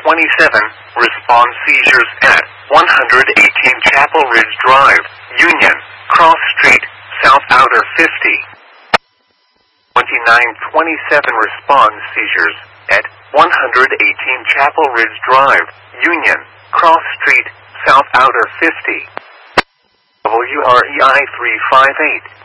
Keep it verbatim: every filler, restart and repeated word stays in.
twenty-seven, respond seizures at one eighteen Chapel Ridge Drive, Union, Cross Street, South Outer fifty. twenty-nine twenty-seven, respond seizures at one eighteen Chapel Ridge Drive, Union, Cross Street, South Outer fifty. W R E I three five eight.